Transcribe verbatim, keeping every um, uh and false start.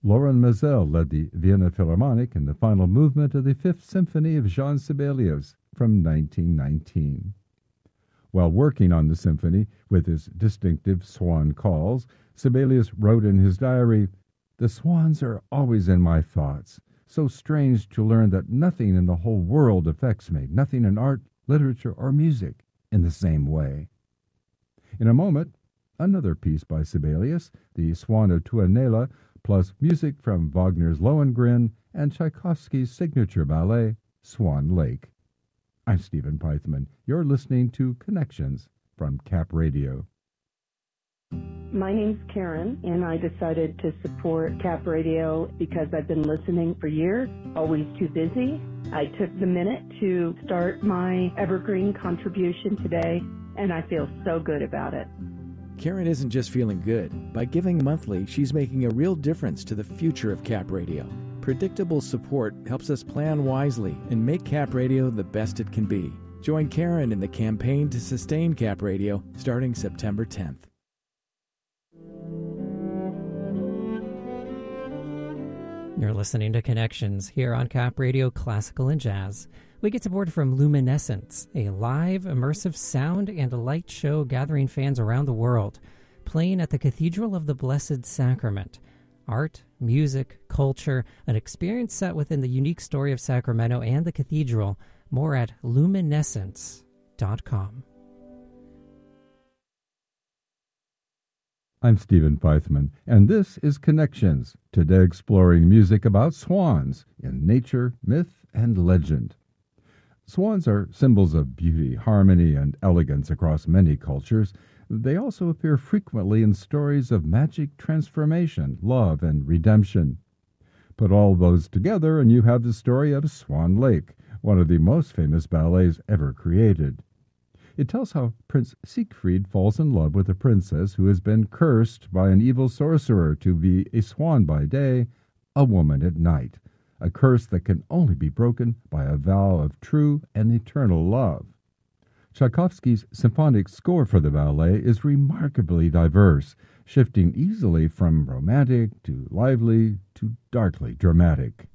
Laurent Mazel led the Vienna Philharmonic in the final movement of the Fifth Symphony of Jean Sibelius from nineteen nineteen. While working on the symphony with his distinctive swan calls, Sibelius wrote in his diary, "The swans are always in my thoughts. So strange to learn that nothing in the whole world affects me, nothing in art, literature, or music, in the same way." In a moment, another piece by Sibelius, the Swan of Tuonela, plus music from Wagner's Lohengrin and Tchaikovsky's signature ballet, Swan Lake. I'm Stephen Peithman. You're listening to Connections from Cap Radio. My name's Karen, and I decided to support Cap Radio because I've been listening for years, always too busy. I took the minute to start my evergreen contribution today, and I feel so good about it. Karen isn't just feeling good. By giving monthly, she's making a real difference to the future of Cap Radio. Predictable support helps us plan wisely and make Cap Radio the best it can be. Join Karen in the campaign to sustain Cap Radio starting September tenth. You're listening to Connections here on Cap Radio Classical and Jazz. We get support from Luminescence, a live, immersive sound and light show gathering fans around the world, playing at the Cathedral of the Blessed Sacrament. Art, music, culture, an experience set within the unique story of Sacramento and the cathedral. More at luminescence dot com. I'm Stephen Peithman, and this is Connections, today exploring music about swans in nature, myth, and legend. Swans are symbols of beauty, harmony, and elegance across many cultures. They also appear frequently in stories of magic transformation, love, and redemption. Put all those together and you have the story of Swan Lake, one of the most famous ballets ever created. It tells how Prince Siegfried falls in love with a princess who has been cursed by an evil sorcerer to be a swan by day, a woman at night, a curse that can only be broken by a vow of true and eternal love. Tchaikovsky's symphonic score for the ballet is remarkably diverse, shifting easily from romantic to lively to darkly dramatic.